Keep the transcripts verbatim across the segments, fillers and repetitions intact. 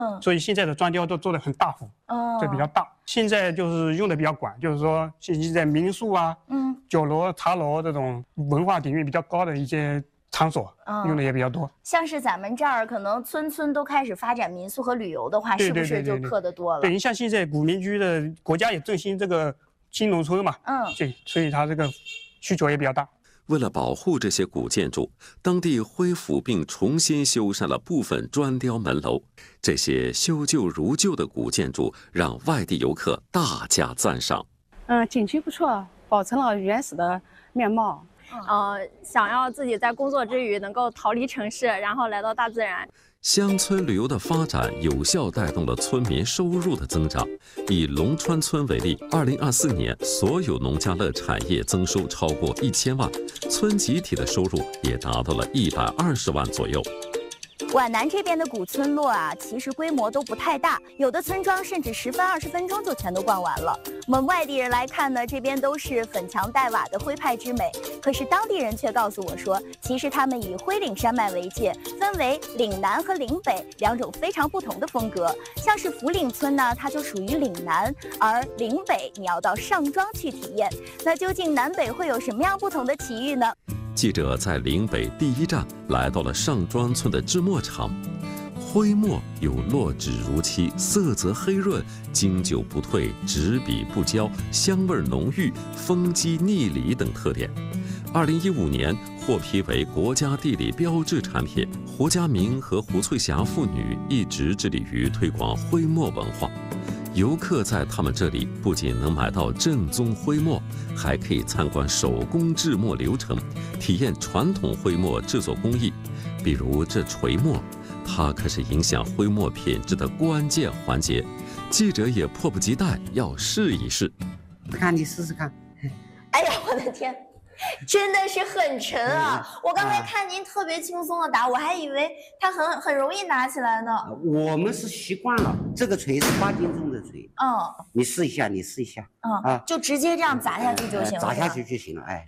嗯， 所以现在的砖雕都做得很大幅， 哦， 这比较大。现在就是用的比较广，就是说现在民宿啊、 嗯， 酒楼、茶楼这种文化底蕴比较高的一些场所， 嗯用的也比较多。 像是咱们这儿可能村村都开始发展民宿和旅游的话， 对是不是就对对对对客的多了？ 对，你像现在古民居的国家也振兴这个新农村嘛， 嗯， 对，所以它这个需求也比较大。 为了保护这些古建筑，当地恢复并重新修缮了部分砖雕门楼。这些修旧如旧的古建筑让外地游客大加赞赏。 嗯，景区不错，保存了原始的面貌。 呃，想要自己在工作之余能够逃离城市，然后来到大自然。 乡村旅游的发展有效带动了村民收入的增长。以龙川村为例，二零二四年所有农家乐产业增收超过一千万，村集体的收入也达到了一百二十万左右。 皖南这边的古村落啊，其实规模都不太大，有的村庄甚至十分二十分钟就全都逛完了。我们外地人来看呢，这边都是粉墙黛瓦的徽派之美，可是当地人却告诉我说，其实他们以徽岭山脉为界，分为岭南和岭北两种非常不同的风格。像是福岭村呢，它就属于岭南，而岭北你要到上庄去体验。那究竟南北会有什么样不同的奇遇呢？ 记者在岭北第一站来到了上庄村的制墨厂。徽墨有落纸如漆、色泽黑润、经久不褪、执笔不焦、香味浓郁、风肌逆理等特点。二零一五年获批为国家地理标志产品。胡家明和胡翠霞父女一直致力于推广徽墨文化。游客在他们这里不仅能买到正宗徽墨，还可以参观手工制墨流程，体验传统徽墨制作工艺。比如这锤墨，它可是影响徽墨品质的关键环节。记者也迫不及待要试一试。 看，你试试看。 哎呀，我的天！真的是很沉啊！我刚才看您特别轻松的打，我还以为它很很容易拿起来呢。 我们是习惯了，这个锤是八斤重的锤。 嗯， 你试一下，你试一下。 嗯啊，就直接这样砸下去就行了。 砸下去就行了，哎。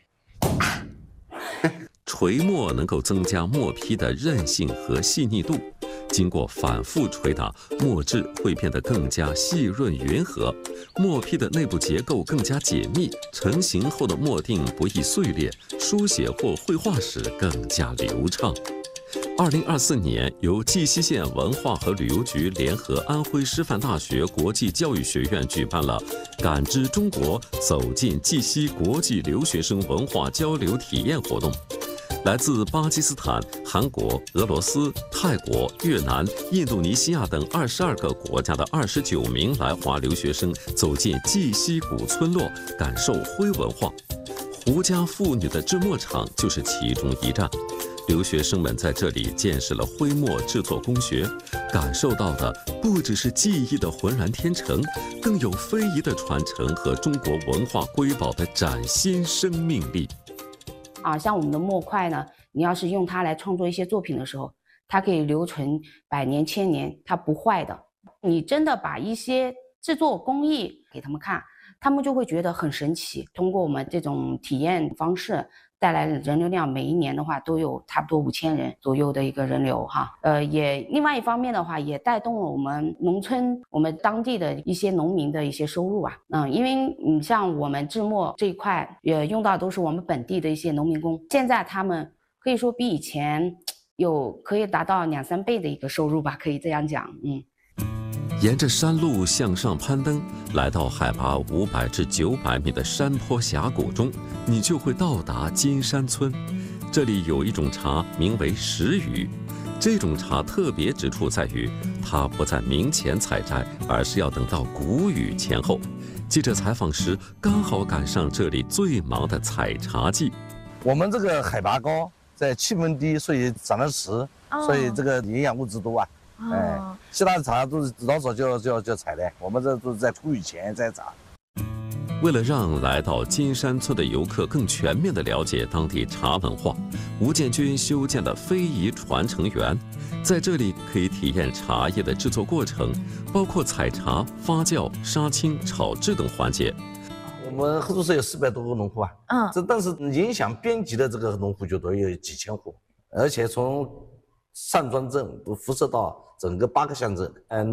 锤墨能够增加墨坯的韧性和细腻度。经过反复捶打，墨质会变得更加细润匀和，墨坯的内部结构更加紧密，成型后的墨定不易碎裂，书写或绘画时更加流畅。二零二四年，由绩溪县文化和旅游局联合安徽师范大学国际教育学院举办了“感知中国，走进绩溪”国际留学生文化交流体验活动。来自巴基斯坦、韩国、俄罗斯、泰国、越南、印度尼西亚等二十二个国家的二十九名来华留学生走进绩溪古村落，感受徽文化。胡家妇女的制墨厂就是其中一站。留学生们在这里见识了徽墨制作工学，感受到的不只是技艺的浑然天成，更有非遗的传承和中国文化瑰宝的崭新生命力。 啊，像我们的墨块呢，你要是用它来创作一些作品的时候，它可以留存百年千年，它不坏的。你真的把一些制作工艺给他们看，他们就会觉得很神奇。通过我们这种体验方式带来人流量，每一年的话都有差不多五千人左右的一个人流哈。呃，也另外一方面的话，也带动了我们农村我们当地的一些农民的一些收入啊。嗯，因为你像我们制墨这一块，也用到都是我们本地的一些农民工，现在他们可以说比以前有可以达到两三倍的一个收入吧，可以这样讲，嗯。 沿着山路向上攀登，来到海拔五百至九百米的山坡峡谷中，你就会到达金山村。这里有一种茶名为石榆，这种茶特别之处在于，它不在明前采摘，而是要等到谷雨前后。记者采访时，刚好赶上这里最忙的采茶季。 我们这个海拔高，在气温低，所以长得迟，哦、所以这个营养物质多啊。哎，其他的茶都是老早就就就采的，我们这都是在谷雨前再采。 为了让来到金山村的游客更全面地了解当地茶文化，吴建军修建了非遗传承园，在这里可以体验茶叶的制作过程，包括采茶、发酵、杀青、炒制等环节。 我们合作社有四百多个农户啊，嗯，这但是影响边级的这个农户就都有几千户，而且从上庄镇都辐射到整个八个乡镇，嗯。